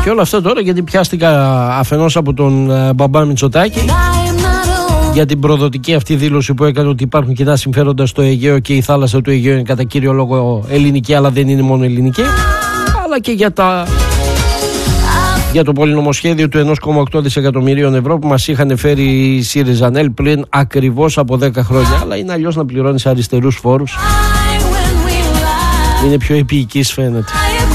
Και όλα αυτά τώρα γιατί πιάστηκα αφενός από τον μπαμπά Μητσοτάκη για την προδοτική αυτή δήλωση που έκανε ότι υπάρχουν κοινά συμφέροντα στο Αιγαίο και η θάλασσα του Αιγαίου είναι κατά κύριο λόγο ελληνική, αλλά δεν είναι μόνο ελληνική, αλλά και για το πολυνομοσχέδιο του 1,8 δισεκατομμυρίων ευρώ που μας είχαν φέρει οι ΣΥΡΙΖΑΝΕΛ πριν ακριβώς από 10 χρόνια. Αλλά είναι αλλιώς να πληρώνεις αριστερούς φόρους. Είναι πιο επίοικης φαίνεται.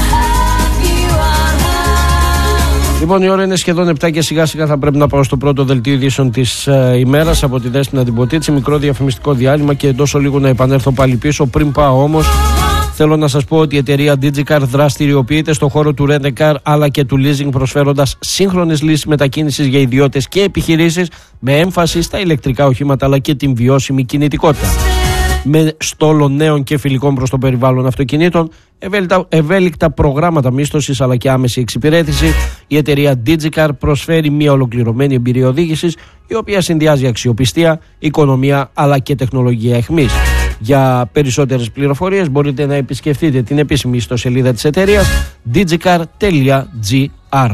Λοιπόν, η ώρα είναι σχεδόν 7 και σιγά σιγά θα πρέπει να πάω στο πρώτο δελτίο ειδήσεων της ημέρας από τη Δέσποινα την Ποτίτση. Μικρό διαφημιστικό διάλειμμα και εντός ολίγου να επανέλθω πάλι πίσω. Πριν πάω όμως, θέλω να σας πω ότι η εταιρεία DigiCar δραστηριοποιείται στον χώρο του Rent a Car αλλά και του leasing, προσφέροντας σύγχρονες λύσεις μετακίνησης για ιδιώτες και επιχειρήσεις με έμφαση στα ηλεκτρικά οχήματα αλλά και την βιώσιμη κινητικότητα. Με στόλο νέων και φιλικών προς το περιβάλλον αυτοκινήτων, ευέλικτα προγράμματα μίσθωσης αλλά και άμεση εξυπηρέτηση, η εταιρεία DigiCar προσφέρει μια ολοκληρωμένη εμπειρία οδήγησης, η οποία συνδυάζει αξιοπιστία, οικονομία αλλά και τεχνολογία εχμής. Για περισσότερες πληροφορίες μπορείτε να επισκεφτείτε την επίσημη ιστοσελίδα της εταιρείας digicar.gr.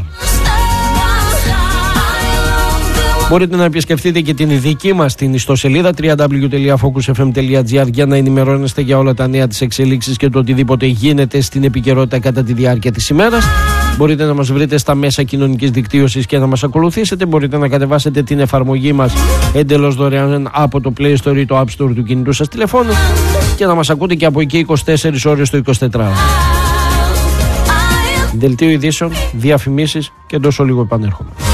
Μπορείτε να επισκεφτείτε και την δική μας την ιστοσελίδα www.focusfm.gr για να ενημερώνεστε για όλα τα νέα της εξελίξης και το οτιδήποτε γίνεται στην επικαιρότητα κατά τη διάρκεια της ημέρας. Μπορείτε να μας βρείτε στα μέσα κοινωνικής δικτύωσης και να μας ακολουθήσετε. Μπορείτε να κατεβάσετε την εφαρμογή μας εντελώς δωρεάν από το Play Store ή το App Store του κινητού σας τηλεφώνου και να μας ακούτε και από εκεί 24 ώρες το 24ωρο. Δελτίο ειδήσεων, διαφημίσεις και τόσο λίγο επανέρχομαι.